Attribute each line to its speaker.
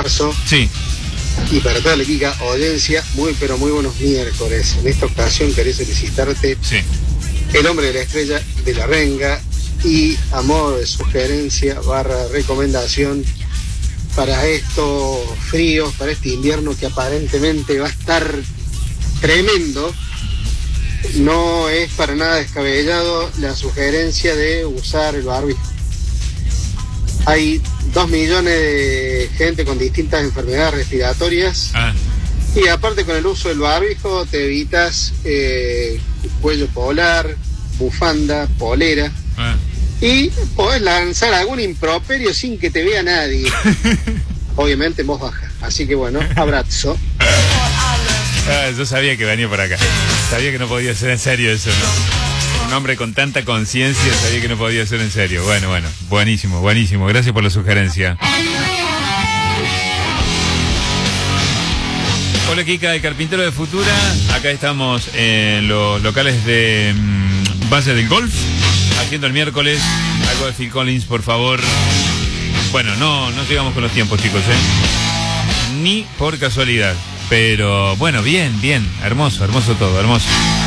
Speaker 1: marzo.
Speaker 2: Sí.
Speaker 1: Y para toda la Kika audiencia, muy pero muy buenos miércoles. En esta ocasión querés solicitarte
Speaker 2: Sí.
Speaker 1: El hombre de la estrella de la renga y a modo de sugerencia / recomendación para estos fríos, para este invierno que aparentemente va a estar tremendo. No es para nada descabellado la sugerencia de usar el barbijo. Hay 2 millones de gente con distintas enfermedades respiratorias. Y aparte con el uso del barbijo te evitas cuello polar, bufanda, polera. Y podés lanzar algún improperio sin que te vea nadie. Obviamente en voz baja. Así que bueno, abrazo.
Speaker 2: Yo sabía que venía por acá. Sabía que no podía ser en serio eso, ¿no? Un hombre con tanta conciencia sabía que no podía ser en serio. Bueno, buenísimo, buenísimo. Gracias por la sugerencia. Hola, Kika, de Carpintero de Futura. Acá estamos en los locales de Valle del Golf, haciendo el miércoles. Algo de Phil Collins, por favor. Bueno, no llegamos con los tiempos, chicos, ni por casualidad. Pero bueno, bien, hermoso todo, hermoso.